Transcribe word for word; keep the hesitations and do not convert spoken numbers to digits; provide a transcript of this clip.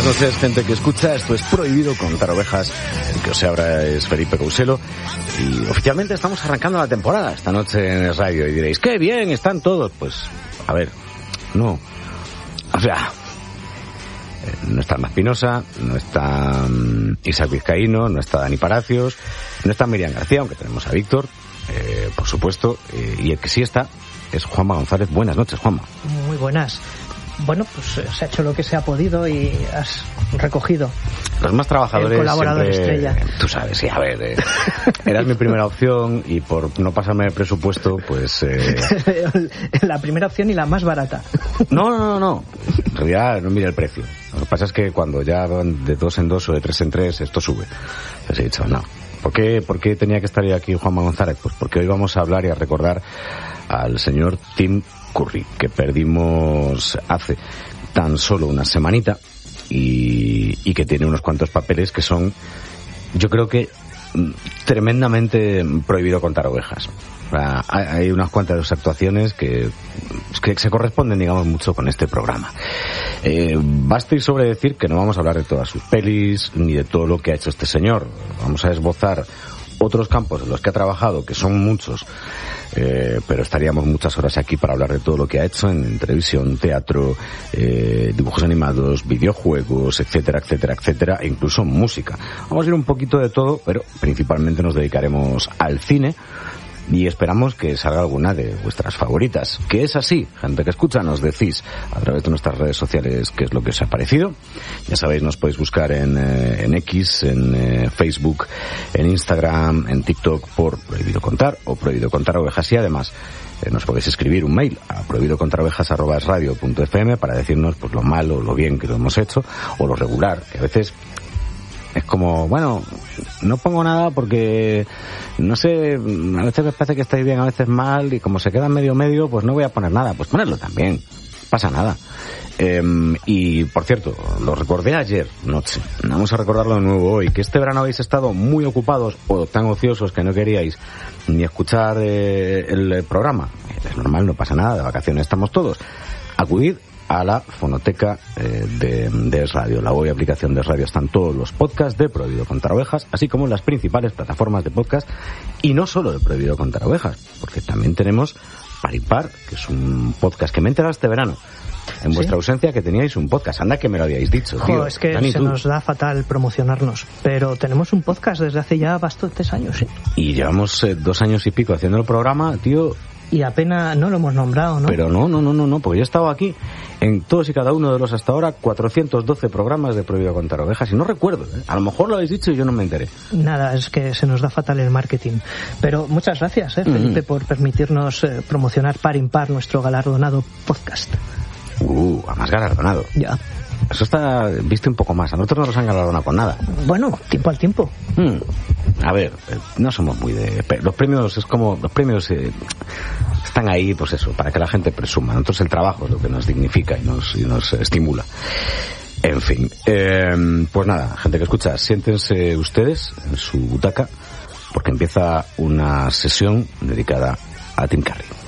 Buenas noches, gente que escucha. Esto es Prohibido Contar Ovejas. El que os habla es Felipe Couselo. Y oficialmente estamos arrancando la temporada esta noche en el radio. Y diréis, ¡qué bien! Están todos. Pues, a ver, no. O sea, no está Alma Espinosa, no está um, Isaac Vizcaíno, no está Dani Palacios, no está Miriam García, aunque tenemos a Víctor, eh, por supuesto. Eh, y el que sí está es Juanma González. Buenas noches, Juanma. Muy buenas. Bueno, pues se ha hecho lo que se ha podido y has recogido. Los más trabajadores. El colaborador siempre, estrella. Tú sabes, sí, a ver, eh, eras mi primera opción y por no pasarme el presupuesto, pues... Eh... La primera opción y la más barata. No, no, no, no. En realidad no mira el precio. Lo que pasa es que cuando ya van de dos en dos o de tres en tres, esto sube. Entonces he dicho, no. ¿Por qué, ¿Por qué tenía que estar yo aquí Juanma González? Pues porque hoy vamos a hablar y a recordar al señor Tim Curry, que perdimos hace tan solo una semanita y, y que tiene unos cuantos papeles que son, yo creo que tremendamente prohibido contar ovejas. O sea, hay unas cuantas actuaciones que, que se corresponden, digamos, mucho con este programa. Eh, basta ir sobre decir que no vamos a hablar de todas sus pelis ni de todo lo que ha hecho este señor. Vamos a esbozar otros campos en los que ha trabajado, que son muchos, eh, pero estaríamos muchas horas aquí para hablar de todo lo que ha hecho en, en televisión, teatro, eh, dibujos animados, videojuegos, etcétera, etcétera, etcétera, e incluso música. Vamos a ir un poquito de todo, pero principalmente nos dedicaremos al cine. Y esperamos que salga alguna de vuestras favoritas. Que es así, gente que escucha, nos decís a través de nuestras redes sociales qué es lo que os ha parecido. Ya sabéis, nos podéis buscar en, eh, en X, en eh, Facebook, en Instagram, en TikTok por Prohibido Contar o Prohibido Contar Ovejas. Y además eh, nos podéis escribir un mail a prohibidocontarovejas arroba es radio punto f m para decirnos pues lo malo o lo bien que lo hemos hecho o lo regular, que a veces... Es como, bueno, no pongo nada porque, no sé, a veces me parece que estáis bien, a veces mal, y como se queda medio medio, pues no voy a poner nada. Pues ponerlo también, pasa nada. Eh, y, por cierto, lo recordé ayer noche, vamos a recordarlo de nuevo hoy, que este verano habéis estado muy ocupados o tan ociosos que no queríais ni escuchar eh, el programa. Es normal, no pasa nada, de vacaciones estamos todos. Acudid a la fonoteca eh, de, de Es Radio, la web y aplicación de Es Radio. Están todos los podcasts de Prohibido Contar Ovejas, así como las principales plataformas de podcast, y no solo de Prohibido Contar Ovejas, porque también tenemos Par y Par, que es un podcast que me he enterado este verano, en vuestra ¿Sí? ausencia, que teníais un podcast. Anda que me lo habíais dicho, tío. Jo, es que Dani, se tú. nos da fatal promocionarnos, pero tenemos un podcast desde hace ya bastantes años. ¿sí? Y llevamos eh, dos años y pico haciendo el programa, tío. Y apenas no lo hemos nombrado, ¿no? Pero no, no, no, no, no, porque yo he estado aquí en todos y cada uno de los hasta ahora cuatrocientos doce programas de Prohibido Contar Ovejas y no recuerdo, ¿eh? A lo mejor lo habéis dicho y yo no me enteré. Nada, es que se nos da fatal el marketing. Pero muchas gracias, ¿eh, Felipe, mm. por permitirnos eh, promocionar Par Impar, nuestro galardonado podcast. Uh, a más galardonado. Ya. Eso está, viste un poco más. A nosotros no nos han galardonado con nada. Bueno, tiempo al tiempo. Mm. A ver, no somos muy de... Los premios es como... Los premios eh, están ahí, pues eso, para que la gente presuma. Nosotros el trabajo es lo que nos dignifica y nos, y nos estimula. En fin. Eh, pues nada, gente que escucha, siéntense ustedes en su butaca porque empieza una sesión dedicada a Tim Curry.